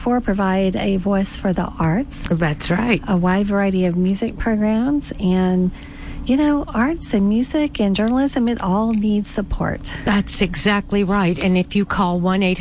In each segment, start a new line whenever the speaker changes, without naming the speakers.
provide a voice for the arts.
That's right.
A wide variety of music programs, and arts and music and journalism, it all needs support.
That's exactly right. And if you call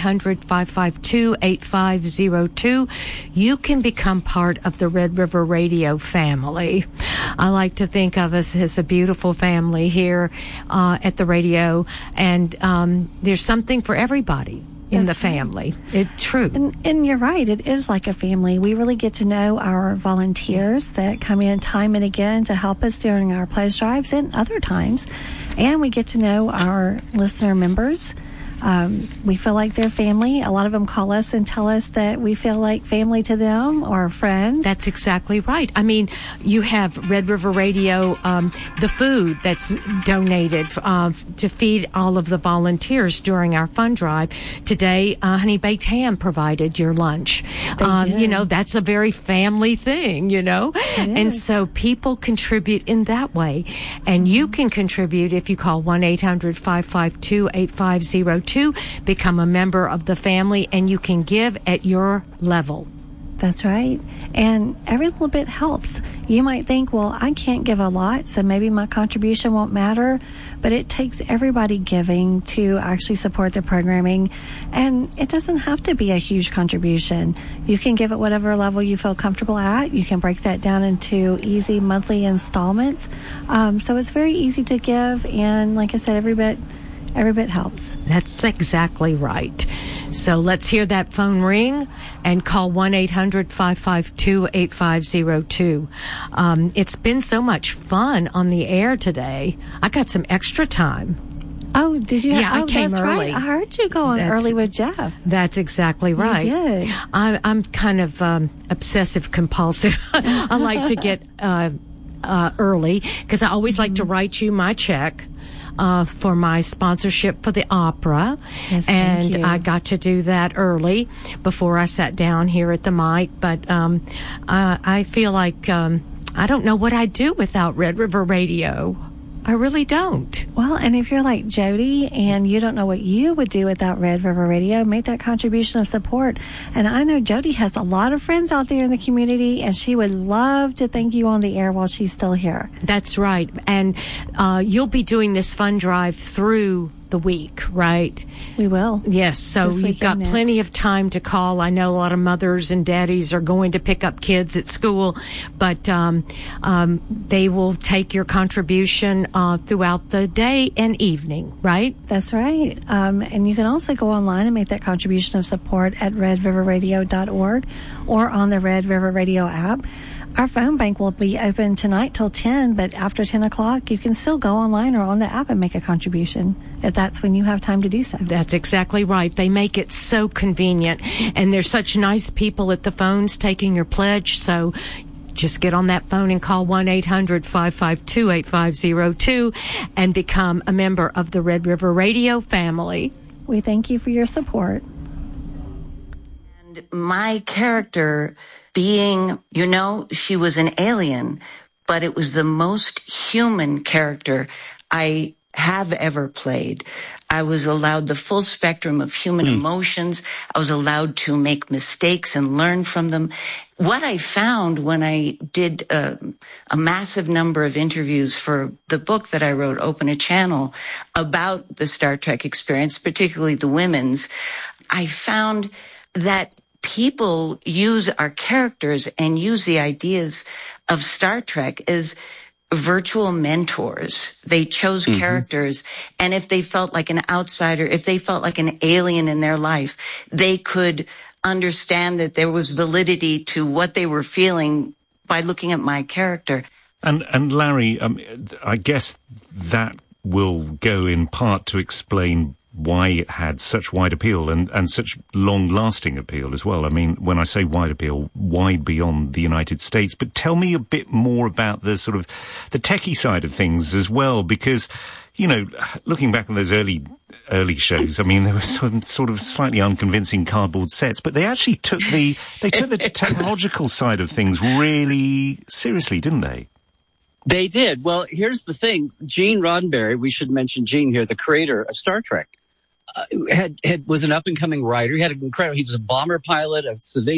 1-800-552-8502, you can become part of the Red River Radio family. I like to think of us as a beautiful family here at the radio, and there's something for everybody in the family. It's true.
And you're right. It is like a family. We really get to know our volunteers that come in time and again to help us during our pledge drives and other times. And we get to know our listener members. We feel like they're family. A lot of them call us and tell us that we feel like family to them or friends.
That's exactly right. I mean, you have Red River Radio, the food that's donated to feed all of the volunteers during our fund drive. Today, Honey Baked Ham provided your lunch. That's a very family thing, And so people contribute in that way. And you can contribute if you call 1-800-552-8502. Become a member of the family, and you can give at your level.
That's right. And every little bit helps. You might think, well, I can't give a lot, so maybe my contribution won't matter. But it takes everybody giving to actually support the programming. And it doesn't have to be a huge contribution. You can give at whatever level you feel comfortable at. You can break that down into easy monthly installments. So it's very easy to give. And like I said, every bit helps.
That's exactly right. So let's hear that phone ring and call 1-800-552-8502. It's been so much fun on the air today. I got some extra time.
Oh, did you?
Yeah, I came
that's
early.
Right. I heard you go on early with Jeff.
That's exactly right.
You did.
I'm kind of obsessive compulsive. I like to get early because I always like to write you my check. For my sponsorship for the opera.
Yes,
and I got to do that early before I sat down here at the mic. But I feel like I don't know what I'd do without Red River Radio. I really don't.
Well, and if you're like Jody and you don't know what you would do without Red River Radio, make that contribution of support. And I know Jody has a lot of friends out there in the community, and she would love to thank you on the air while she's still here.
That's right. And you'll be doing this fund drive through the week, right?
We will.
Yes, so you've got plenty of time to call. I know a lot of mothers and daddies are going to pick up kids at school, but they will take your contribution throughout the day and evening, right?
That's right. And you can also go online and make that contribution of support at redriverradio.org or on the Red River Radio app. Our phone bank will be open tonight till 10, but after 10 o'clock, you can still go online or on the app and make a contribution if that's when you have time to do so.
That's exactly right. They make it so convenient, and they're such nice people at the phones taking your pledge, so just get on that phone and call 1-800-552-8502 and become a member of the Red River Radio family.
We thank you for your support.
And my character being, she was an alien, but it was the most human character I have ever played. I was allowed the full spectrum of human emotions. I was allowed to make mistakes and learn from them. What I found when I did a massive number of interviews for the book that I wrote, Open a Channel, about the Star Trek experience, particularly the women's, I found that people use our characters and use the ideas of Star Trek as virtual mentors. They chose characters, and if they felt like an outsider, if they felt like an alien in their life, they could understand that there was validity to what they were feeling by looking at my character.
And Larry, I guess that will go in part to explain why it had such wide appeal and such long-lasting appeal as well. I mean, when I say wide appeal, wide beyond the United States. But tell me a bit more about the sort of the techie side of things as well, because, looking back on those early shows, I mean, there were some sort of slightly unconvincing cardboard sets, but they actually took the technological side of things really seriously, didn't they?
They did. Well, here's the thing. Gene Roddenberry, we should mention Gene here, the creator of Star Trek, was an up-and-coming writer. He was a bomber pilot, a civilian